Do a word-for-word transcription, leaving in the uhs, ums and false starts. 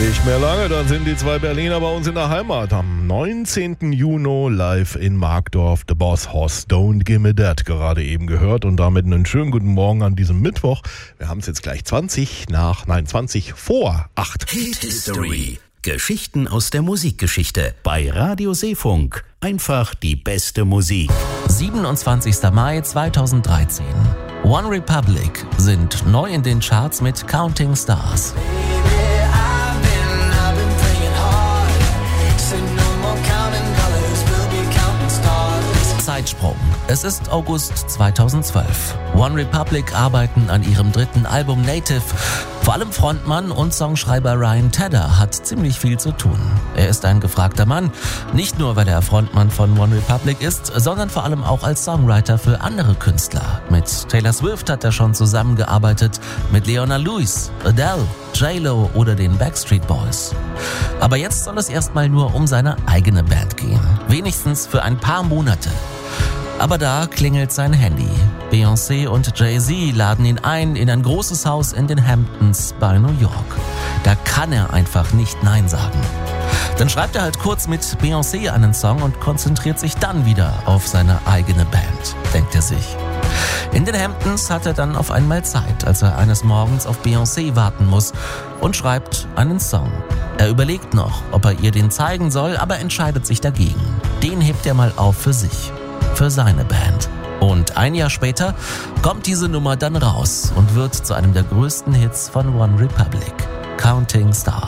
Nicht mehr lange, dann sind die zwei Berliner bei uns in der Heimat. Am neunzehnten Juni live in Markdorf, The Boss Hoss, Don't Gimme That, gerade eben gehört. Und damit einen schönen guten Morgen an diesem Mittwoch. Wir haben es jetzt gleich zwanzig nach, nein, zwanzig vor acht. Hit History. Geschichten aus der Musikgeschichte bei Radio Seefunk. Einfach die beste Musik. siebenundzwanzigster Mai zweitausenddreizehn. One Republic sind neu in den Charts mit Counting Stars. Zeitsprung. Es ist August zweitausendzwölf. One Republic arbeiten an ihrem dritten Album Native. Vor allem Frontmann und Songschreiber Ryan Tedder hat ziemlich viel zu tun. Er ist ein gefragter Mann, nicht nur weil er Frontmann von One Republic ist, sondern vor allem auch als Songwriter für andere Künstler. Mit Taylor Swift hat er schon zusammengearbeitet, mit Leona Lewis, Adele, J-Lo oder den Backstreet Boys. Aber jetzt soll es erstmal nur um seine eigene Band gehen. Wenigstens für ein paar Monate. Aber da klingelt sein Handy. Beyoncé und Jay-Z laden ihn ein in ein großes Haus in den Hamptons bei New York. Da kann er einfach nicht Nein sagen. Dann schreibt er halt kurz mit Beyoncé einen Song und konzentriert sich dann wieder auf seine eigene Band, denkt er sich. In den Hamptons hat er dann auf einmal Zeit, als er eines Morgens auf Beyoncé warten muss und schreibt einen Song. Er überlegt noch, ob er ihr den zeigen soll, aber entscheidet sich dagegen. Den hebt er mal auf für sich. Für seine Band. Und ein Jahr später kommt diese Nummer dann raus und wird zu einem der größten Hits von One Republic, Counting Stars.